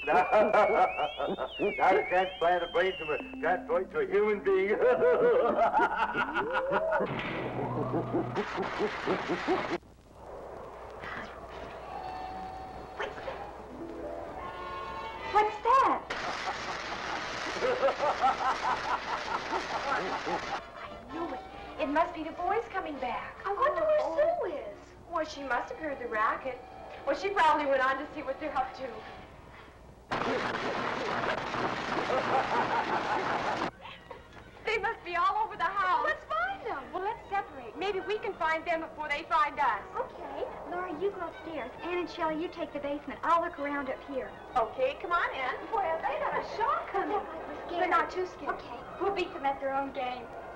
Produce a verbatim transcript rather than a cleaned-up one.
Now you can't plant a brain from a transport to a human being. What's that? I knew it. It must be the boys coming back. I wonder where Sue is. Well, she must have heard the racket. Well, she probably went on to see what they're up to. They must be all over the house. Let's find them. Well, let's separate. Maybe we can find them before they find us. Okay. Laura, you go upstairs. Ann and Shelley, you take the basement. I'll look around up here. Okay, come on, Ann. Boy, have they got a shock coming. They're not too scared. Okay. We'll beat them at their own game.